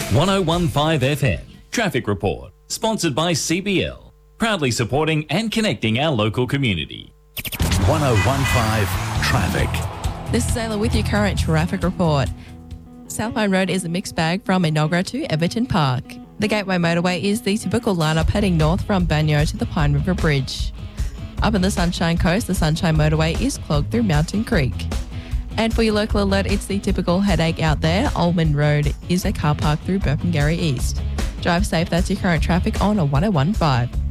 1015 FM Traffic Report, sponsored by CBL, proudly supporting and connecting our local community. 1015 Traffic. This is Ayla with your current traffic report. Southline Road is a mixed bag from Enoggera to Everton Park. The Gateway Motorway is the typical lineup heading north from Banyo to the Pine River Bridge. Up in the Sunshine Coast, the Sunshine Motorway is clogged through Mountain Creek. And for your local alert, it's the typical headache out there. Almond Road is a car park through Burpengary East. Drive safe, that's your current traffic on a 1015.